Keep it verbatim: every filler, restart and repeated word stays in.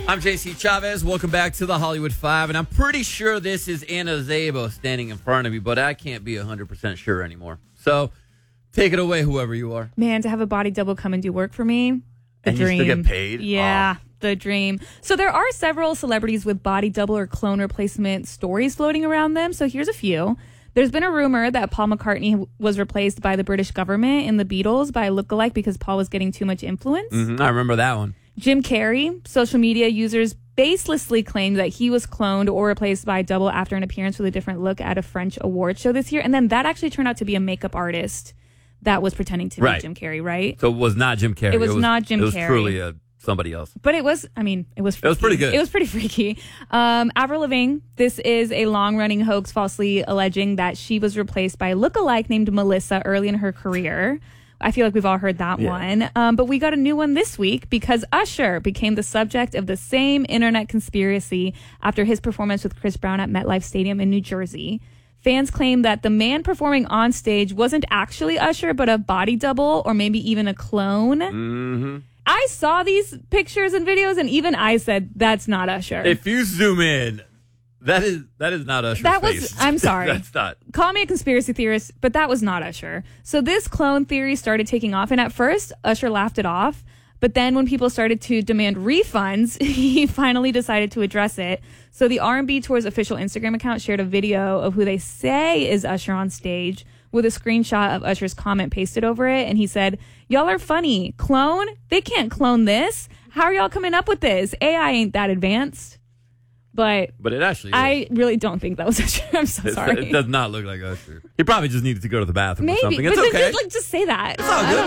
I'm J C Chavez. Welcome back to the Hollywood Five. And I'm pretty sure this is Anna Szabo standing in front of me, but I can't be one hundred percent sure anymore. So take it away, whoever you are. Man, to have a body double come and do work for me, the and dream. you still get paid? Yeah, oh. the dream. So there are several celebrities with body double or clone replacement stories floating around them. So here's a few. There's been a rumor that Paul McCartney was replaced by the British government in the Beatles by a lookalike because Paul was getting too much influence. Mm-hmm, I remember that one. Jim Carrey, social media users baselessly claimed that he was cloned or replaced by a double after an appearance with a different look at a French award show this year. And then that actually turned out to be a makeup artist that was pretending to right. be Jim Carrey, right? So it was not Jim Carrey. It was, it was not Jim Carrey. It was Carrey. truly a, somebody else. But it was, I mean, it was freaky. It was pretty good. It was pretty freaky. Um, Avril Lavigne, this is a long-running hoax falsely alleging that she was replaced by a lookalike named Melissa early in her career. I feel like we've all heard that yeah. one. Um, but we got a new one this week because Usher became the subject of the same internet conspiracy after his performance with Chris Brown at MetLife Stadium in New Jersey. Fans claim that the man performing on stage wasn't actually Usher, but a body double or maybe even a clone. Mm-hmm. I saw these pictures and videos, and even I said, that's not Usher. If you zoom in, that is that is not Usher's that was, face. I'm sorry. That's not. Call me a conspiracy theorist, but that was not Usher. So this clone theory started taking off, and at first, Usher laughed it off. But then when people started to demand refunds, he finally decided to address it. So the R and B Tour's official Instagram account shared a video of who they say is Usher on stage with a screenshot of Usher's comment pasted over it. And he said, y'all are funny. Clone? They can't clone this. How are y'all coming up with this? A I ain't that advanced. But, but it actually is. I really don't think that was Usher. I'm so it's, sorry. It does not look like Usher. He probably just needed to go to the bathroom Maybe, or something. It's but okay. Just, just, like, just say that. It's all good.